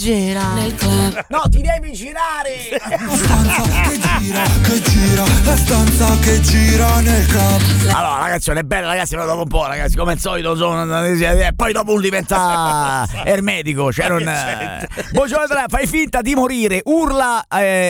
Gira nel club. No, ti devi girare. La stanza che gira, la stanza che gira nel club. Allora, la canzone è bella, ragazzi, però dopo un po', ragazzi, come al solito poi dopo uno diventa ermetico, cioè non buongiorno, fai finta di morire, urla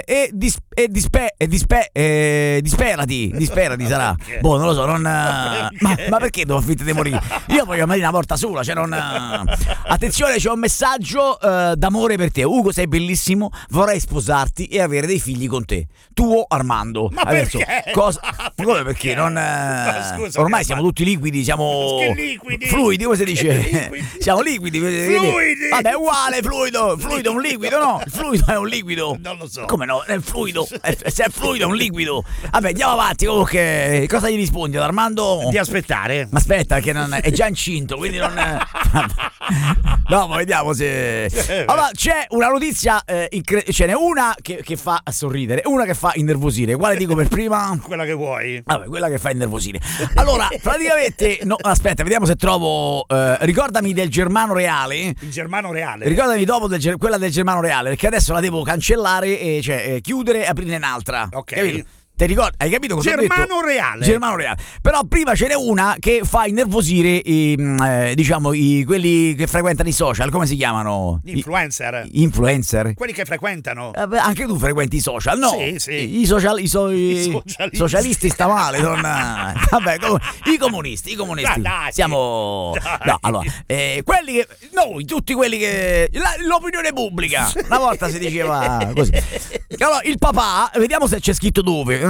disperati sarà. Boh, non lo so, non ma perché devo finta di morire? Io voglio morire una volta sola, cioè non attenzione, c'è un messaggio d'amore per te. Ugo, sei bellissimo, vorrei sposarti e avere dei figli con te. Tuo Armando. Ma adesso perché? cosa? Come perché? Non scusa, ormai siamo tutti liquidi, siamo liquidi? fluidi, come si dice? Liquidi. Siamo liquidi. Fluidi. Vabbè, è uguale, fluido è un liquido, no? Il fluido è un liquido. Non lo so. Come no? È il fluido. Se è fluido è un liquido. Vabbè, andiamo avanti. Comunque, cosa gli rispondi ad Armando? Di aspettare. Ma aspetta, che non è già incinto, quindi non. No, ma vediamo se. Allora, c'è una notizia, ce n'è una che fa sorridere, una che fa innervosire. Quale dico per prima? Quella che vuoi. Vabbè, quella che fa innervosire. Allora, praticamente, no, aspetta, vediamo se trovo. Ricordami del Germano Reale. Il Germano Reale. Ricordami dopo quella del Germano Reale, perché adesso la devo cancellare e cioè chiudere e aprire un'altra. Ok. Capito? Ti ricordi? Hai capito cosa ho detto? Germano Reale. Germano Reale. Però prima ce n'è una che fa innervosire quelli che frequentano i social, come si chiamano? Influencer. Influencer. Quelli che frequentano. Anche tu frequenti i social, no? Sì. I socialisti sta male, non. Vabbè, i comunisti. Dai, Siamo. dai. No, allora, quelli che. Noi, tutti quelli che. L'opinione pubblica. Una volta si diceva così. Allora, il papà, vediamo se c'è scritto dove.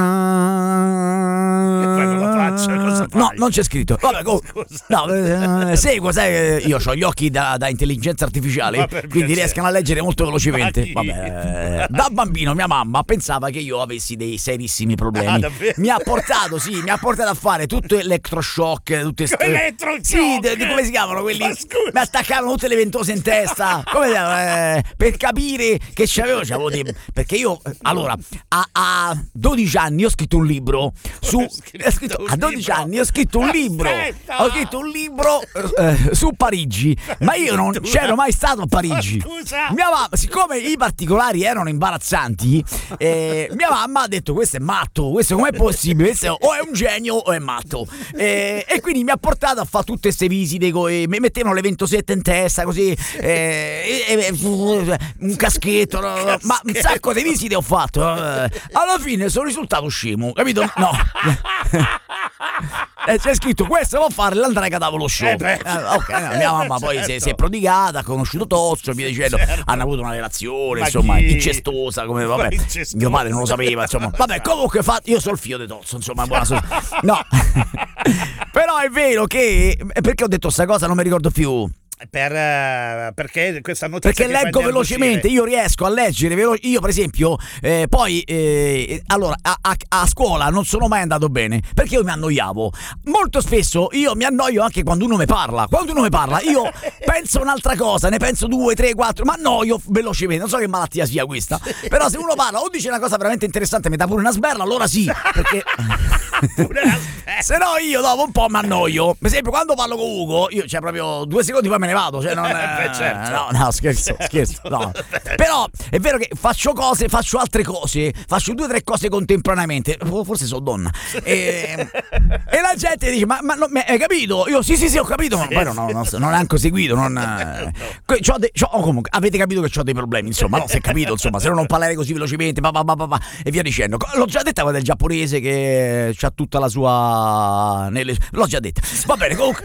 No, non c'è scritto. Vabbè, seguo, sai, io ho gli occhi da intelligenza artificiale, quindi riescono a leggere molto velocemente. Vabbè, da bambino mia mamma pensava che io avessi dei serissimi problemi. Mi ha portato a fare tutto elettroshock, tutte Elettroshock? Sì, come si chiamano quelli? Mi attaccavano tutte le ventose in testa. Per capire che c'avevo perché io allora a 12 anni ho scritto un libro a 12 anni ho scritto un libro su Parigi, ma io non c'ero mai stato a Parigi. Mia mamma, siccome i particolari erano imbarazzanti, mia mamma ha detto: questo è matto, questo com'è possibile, questo o è un genio o è matto, e quindi mi ha portato a fare tutte queste visite, mi mettevano le ventosette in testa così, un caschetto, ma un sacco di visite ho fatto, alla fine sono risultato scemo, capito? No. C'è scritto: questo può fare l'Andrea Cadavolo Show. Mia mamma poi si è prodigata, ha conosciuto Tozzo e via dicendo, hanno avuto una relazione insomma incestosa, come vabbè, mio padre non lo sapeva, insomma, vabbè, comunque io sono il figlio di Tozzo, insomma, buona no. Però è vero che, perché ho detto sta cosa non mi ricordo più. Perché questa notizia, perché leggo velocemente, io riesco a leggere io per esempio allora a scuola non sono mai andato bene perché io mi annoiavo molto spesso. Io mi annoio anche quando uno mi parla io penso un'altra cosa, ne penso 2, 3, 4, ma annoio velocemente. Non so che malattia sia questa, però se uno parla o dice una cosa veramente interessante mi dà pure una sberla, allora sì, perché se no io dopo un po' mi annoio. Per esempio quando parlo con Ugo io proprio 2 secondi poi me ne vado, cioè non certo. no, scherzo no. Però è vero che faccio altre cose, faccio 2 o 3 cose contemporaneamente, forse sono donna, e la gente dice ma hai capito? Io sì ho capito, ma poi non ho neanche seguito, comunque avete capito che ho dei problemi, insomma, no, si è capito, insomma, se no non parlerei così velocemente e via dicendo. L'ho già detta quella del giapponese che c'ha tutta la sua l'ho già detta, va bene. Comunque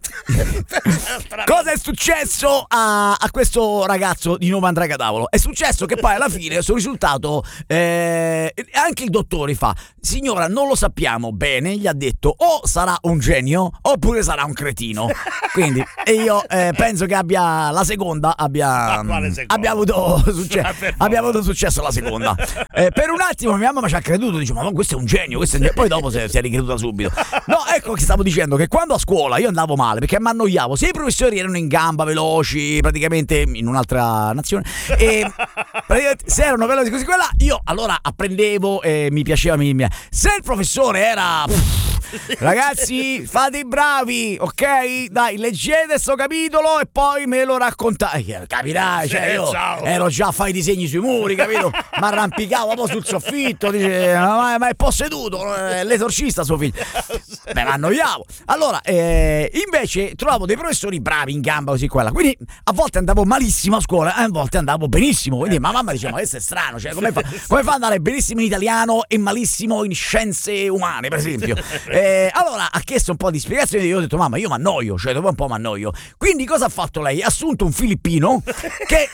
cosa è successo a questo ragazzo di nome Andrea Cadavolo? È successo che poi alla fine sono risultato anche il dottore fa: signora, non lo sappiamo bene, gli ha detto o sarà un genio oppure sarà un cretino. Quindi io penso che la seconda abbia avuto successo la seconda. Per un attimo mia mamma ci ha creduto, dice ma questo è un genio, poi dopo si è ricreduta subito. No, ecco che stavo dicendo, che quando a scuola io andavo male perché mi annoiavo, se i professori erano in gamba veloci praticamente in un'altra nazione e praticamente se erano veloci così quella, io allora apprendevo e mi piaceva se il professore era Ragazzi, fate i bravi, ok? Dai, leggete sto capitolo e poi me lo raccontate. Capirai, cioè io ero già a fare i disegni sui muri, capito? Mi arrampicavo un po' sul soffitto, dice, ma è posseduto, l'esorcista suo figlio. Me l'annoiavo. Allora, invece trovavo dei professori bravi in gamba così qua. Quindi a volte andavo malissimo a scuola, a volte andavo benissimo. Quindi ma mamma diceva, ma questo è strano, cioè come fa ad andare benissimo in italiano e malissimo in scienze umane, per esempio? Allora ha chiesto un po' di spiegazioni, io ho detto, mamma, io mi annoio, cioè dopo un po' mi annoio. Quindi cosa ha fatto lei? Ha assunto un filippino che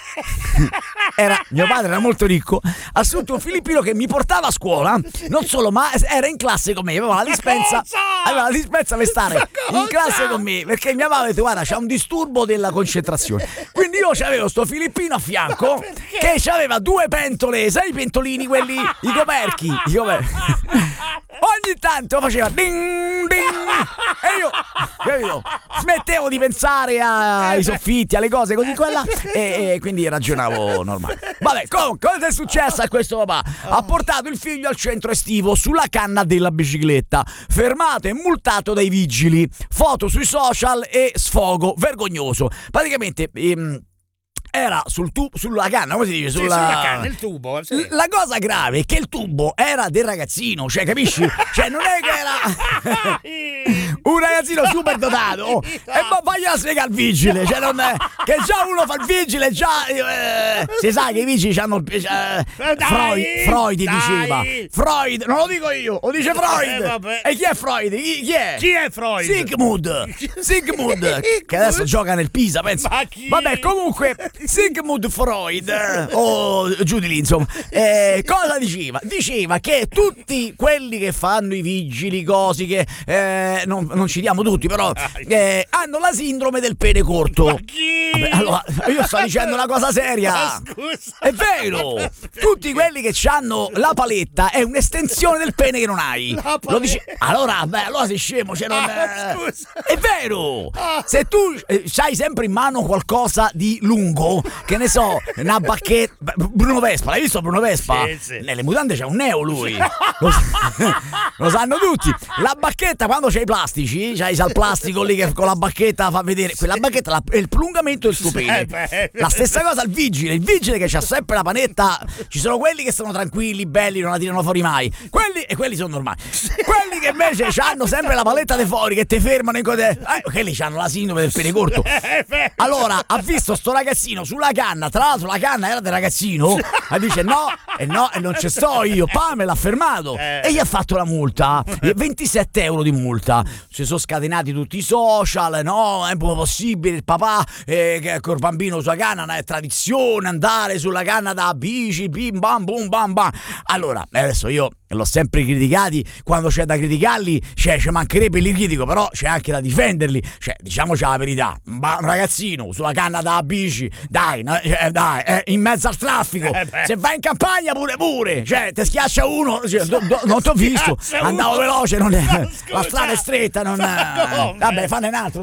mio padre era molto ricco, ha assunto un filippino che mi portava a scuola, non solo, ma era in classe con me, aveva la dispensa per stare in classe con me, perché mia mamma ha detto, guarda, c'ha un disturbo della concentrazione. Quindi io c'avevo sto filippino a fianco che c'aveva 2 pentole, sai i pentolini, quelli, i coperchi. Ogni tanto faceva ding ding e io, capito, smettevo di pensare ai soffitti, alle cose così quella, e quindi ragionavo normale. Vabbè, comunque, cosa è successo a questo papà? Ha portato il figlio al centro estivo sulla canna della bicicletta, fermato e multato dai vigili, foto sui social e sfogo vergognoso. Praticamente era sulla canna, come si dice? Sulla canna, il tubo. Sì. La cosa grave è che il tubo era del ragazzino, cioè, capisci? Cioè, non è che era un ragazzino super dotato e poi voglio spiegare al vigile, cioè non è che già uno fa il vigile, già si sa che i vigili hanno Freud diceva. Freud, non lo dico io, lo dice Freud. E chi è Freud? Chi è? Chi è Freud? Sigmund, che adesso gioca nel Pisa, penso. Vabbè, comunque Sigmund Freud o giù di lì, insomma, cosa diceva? Diceva che tutti quelli che fanno i vigili, cosi che non citiamo tutti, però hanno la sindrome del pene corto. Ma chi? Vabbè, allora, io sto dicendo una cosa seria. Ma scusa. È vero. Tutti quelli che hanno la paletta è un'estensione del pene che non hai. Lo dici? Allora sei scemo, cioè non scusa. è vero. Se tu c'hai sempre in mano qualcosa di lungo, che ne so, una bacchetta. Bruno Vespa, l'hai visto Bruno Vespa? Sì. Nelle mutande c'è un neo lui. Lo sanno tutti. La bacchetta, quando c'hai i plastici, c'hai il plastico lì che con la bacchetta fa vedere. Quella bacchetta è il prolungamento del tuo pene. La stessa cosa il vigile che c'ha sempre la panetta. Ci sono quelli che sono tranquilli, belli, non la tirano fuori mai. Quelli sono normali. Quelli che invece hanno sempre la paletta di fuori, che ti fermano in code. Quelli hanno la sindrome del pene corto. Allora ha visto sto ragazzino sulla canna, tra l'altro la canna era del ragazzino, e dice no, e non ci sto io, me l'ha fermato e gli ha fatto la multa, 27 euro di multa. Si sono scatenati tutti i social, no, è possibile il papà che col bambino sulla canna, è tradizione andare sulla canna da bici, bim bam bum bam bam. Allora adesso io l'ho sempre criticati, quando c'è da criticarli ci mancherebbe, li critico, però c'è anche da difenderli, cioè diciamoci la verità, un ragazzino sulla canna da bici, dai, in mezzo al traffico, se vai in campagna pure, cioè ti schiaccia uno, cioè, non t'ho visto, andavo veloce, la strada è stretta, vabbè, fanne un altro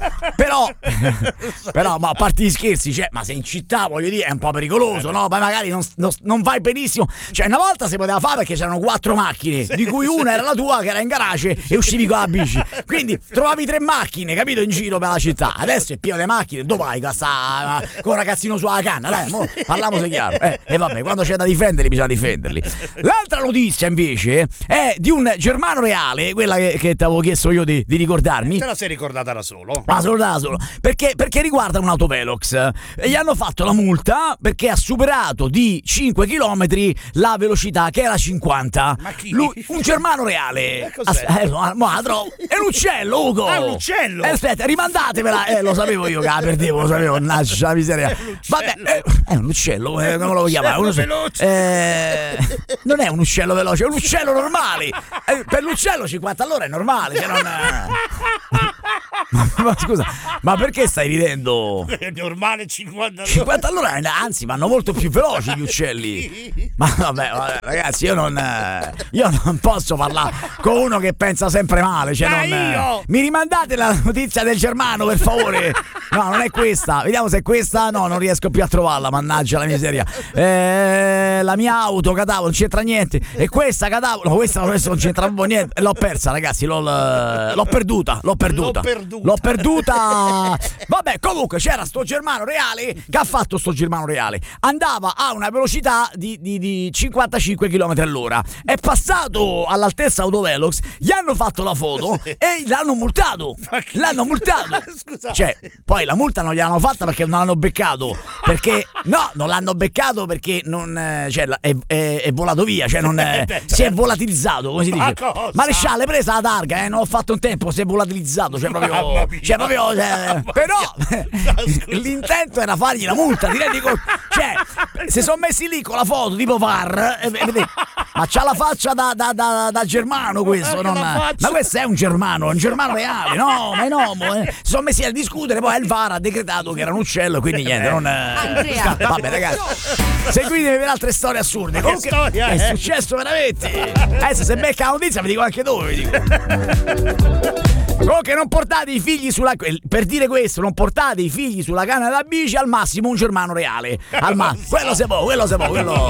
però ma a parte gli scherzi, cioè, ma se in città, voglio dire, è un po' pericoloso, no? Poi magari non vai benissimo, cioè una volta si poteva fare perché c'erano 4 macchine, di cui una era la tua che era in garage e uscivi con la bici, quindi trovavi 3 macchine, capito, in giro per la città. Adesso è pieno di macchine, dove vai con un ragazzino sulla canna, dai, parliamo se chiaro, e vabbè, quando c'è da difenderli bisogna difenderli. L'altra notizia invece è di un Germano Reale, quella che ti avevo chiesto io di ricordarmi. Te la sei ricordata da solo? Da solo, perché riguarda un autovelox e gli hanno fatto la multa perché ha superato di 5 km la velocità che era 50. Ma chi? Un Germano Reale. Cos'è? È un uccello, Ugo. Un uccello? Aspetta, rimandatemela. Lo sapevo io che la perdevo, lo sapevo, mannaggia la miseria. Vabbè, è un uccello, come lo chiamare? Non è un uccello veloce, è un uccello normale. Per l'uccello 50 all'ora è normale, se non Ma scusa, ma perché stai ridendo? È normale 50 50 all'ora, anzi, vanno molto più veloci gli uccelli. Ma vabbè, ragazzi, io non posso parlare con uno che pensa sempre male. Cioè io! Mi rimandate la notizia del Germano, per favore? No, non è questa. Vediamo se è questa. No, non riesco più a trovarla, mannaggia la miseria. La mia auto, Catavo, non c'entra niente. E questa, Catavo, no, questa non c'entra proprio niente. L'ho persa, ragazzi, l'ho perduta. Vabbè, comunque c'era sto Germano Reale. Che ha fatto sto Germano Reale? Andava a una velocità di 55 km all'ora. È passato all'altezza autovelox, gli hanno fatto la foto e l'hanno multato. Scusa. Cioè, poi la multa non gliel'hanno fatta perché non l'hanno beccato. Perché no, non l'hanno beccato perché non cioè, è volato via, cioè non si è volatilizzato, come si dice. cosa? Marescialle, presa la targa, non ho fatto un tempo, si è volatilizzato, però l'intento era fargli la multa, ti rendi conto? Cioè, si sono messi lì con la foto tipo VAR, ma c'ha la faccia da germano questo, ma questo è un germano reale, no, ma è un uomo, si sono messi a discutere, poi il VAR ha decretato che era un uccello, quindi niente, non Andrea. vabbè ragazzi, seguitemi per altre storie assurde. Comunque storia è successo veramente. Adesso se becca la notizia vi dico anche dove, vi dico. Comunque non portate i figli sulla, per dire questo, non portate i figli sulla canna da bici, al massimo un germano reale, al massimo, quello se può, quello